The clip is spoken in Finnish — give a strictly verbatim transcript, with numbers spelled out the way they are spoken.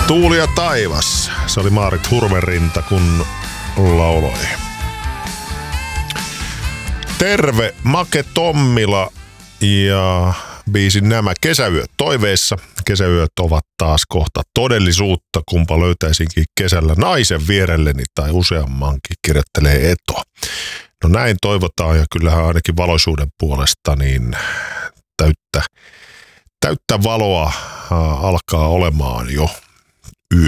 Tuuli ja taivas. Se oli Maarit Hurmerinta, kun lauloi. Terve, Make Tommila ja biisin Nämä kesäyöt toiveissa. Kesäyöt ovat taas kohta todellisuutta, kumpa löytäisinkin kesällä naisen vierelleni tai useammankin, kirjoittelee Eto. No näin toivotaan, ja kyllähän ainakin valoisuuden puolesta niin täyttä, täyttä valoa ää, alkaa olemaan jo.